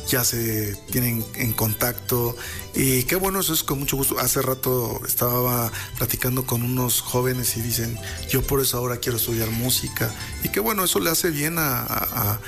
ya se tienen en contacto y qué bueno, eso es con mucho gusto. Hace rato estaba platicando con unos jóvenes y dicen, yo por eso ahora quiero estudiar música, y qué bueno, eso le hace bien a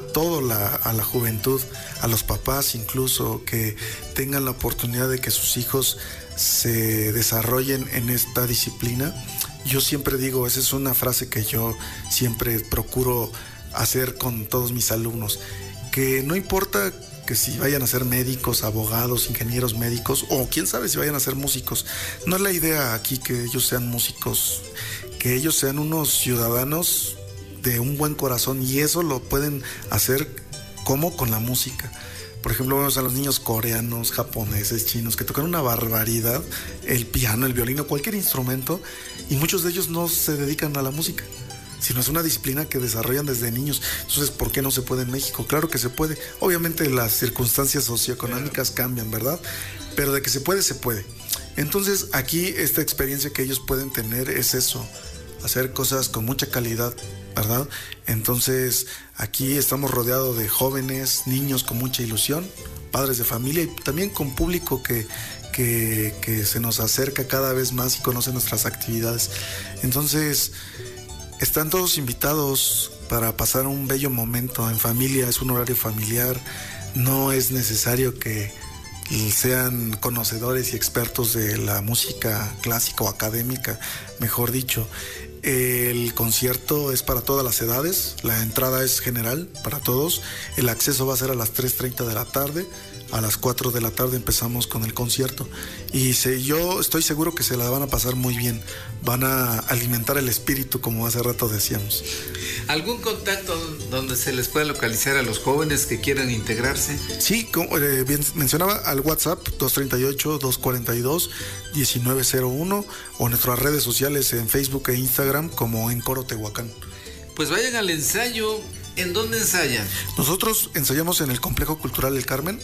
la juventud, a los papás incluso, que tengan la oportunidad de que sus hijos se desarrollen en esta disciplina. Yo siempre digo, esa es una frase que yo siempre procuro hacer con todos mis alumnos, que no importa que si vayan a ser médicos, abogados, ingenieros médicos, o quién sabe si vayan a ser músicos, no es la idea aquí que ellos sean músicos, que ellos sean unos ciudadanos de un buen corazón, y eso lo pueden hacer como con la música. Por ejemplo, vemos a los niños coreanos, japoneses, chinos, que tocan una barbaridad, el piano, el violín, cualquier instrumento, y muchos de ellos no se dedican a la música, sino es una disciplina que desarrollan desde niños. Entonces, ¿por qué no se puede en México? Claro que se puede. Obviamente las circunstancias socioeconómicas cambian, ¿verdad? Pero de que se puede, se puede. Entonces, aquí esta experiencia que ellos pueden tener es eso, hacer cosas con mucha calidad, ¿verdad? Entonces, aquí estamos rodeados de jóvenes, niños con mucha ilusión, padres de familia, y también con público que se nos acerca cada vez más y conoce nuestras actividades. Entonces, están todos invitados para pasar un bello momento en familia. Es un horario familiar, no es necesario que sean conocedores y expertos de la música clásica o académica, mejor dicho. El concierto es para todas las edades, la entrada es general para todos, el acceso va a ser a las 3:30 de la tarde, a las 4 de la tarde empezamos con el concierto, y yo estoy seguro que se la van a pasar muy bien, van a alimentar el espíritu, como hace rato decíamos. ¿Algún contacto donde se les pueda localizar a los jóvenes que quieran integrarse? Sí, como bien mencionaba, al WhatsApp 238-242-1901, o nuestras redes sociales en Facebook e Instagram como En Coro Tehuacán. Pues vayan al ensayo. ¿En dónde ensayan? Nosotros ensayamos en el Complejo Cultural El Carmen.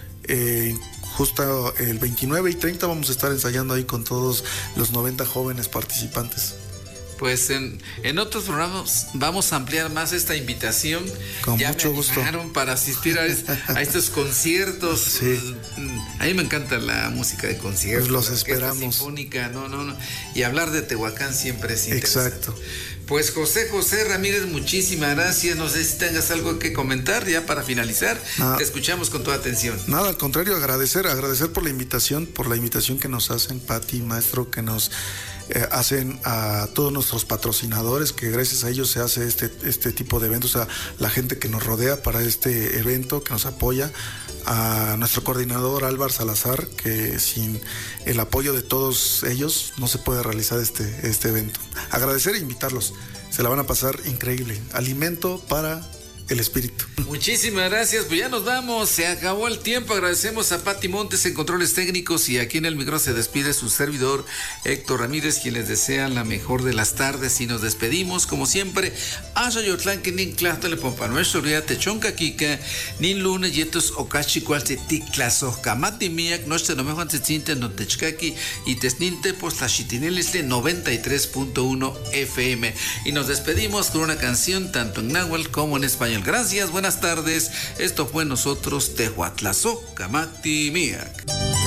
Justo el 29 y 30 vamos a estar ensayando ahí con todos los 90 jóvenes participantes. Pues en otros programas vamos a ampliar más esta invitación. Con ya mucho me gusto. Para asistir a estos conciertos. Sí. A mí me encanta la música de conciertos. Pues los la esperamos. Sinfónica, no. Y hablar de Tehuacán siempre es interesante. Exacto. Pues José Ramírez, muchísimas gracias. No sé si tengas algo que comentar ya para finalizar. Te escuchamos con toda atención. Nada, al contrario, agradecer por la invitación que nos hacen, Pati, maestro, que nos hacen a todos nuestros patrocinadores, que gracias a ellos se hace este tipo de eventos, a la gente que nos rodea para este evento, que nos apoya, a nuestro coordinador Álvaro Salazar, que sin el apoyo de todos ellos no se puede realizar este evento. Agradecer e invitarlos, se la van a pasar increíble. Alimento para el espíritu. Muchísimas gracias, pues ya nos vamos, se acabó el tiempo. Agradecemos a Pati Montes en controles técnicos, y aquí en el micro se despide su servidor Héctor Ramírez, quien les desea la mejor de las tardes, y nos despedimos como siempre. Ayoyotlanque nin clahtole pompa nuestro ría techonca kika nin lunes yetos okachi cualte tiklaso kamati miak noche no mejor tinte no techkaki y tesninte pues la chitinelisle 93.1 FM, y nos despedimos con una canción tanto en náhuatl como en español. Gracias, buenas tardes. Esto fue Nosotros Tehuatlazo Kamati Miak.